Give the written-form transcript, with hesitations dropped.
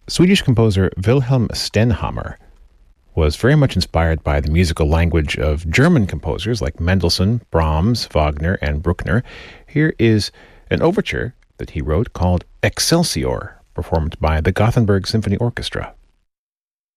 Swedish composer Wilhelm Stenhammar was very much inspired by the musical language of German composers like Mendelssohn, Brahms, Wagner, and Bruckner. Here is an overture that he wrote called Excelsior, performed by the Gothenburg Symphony Orchestra.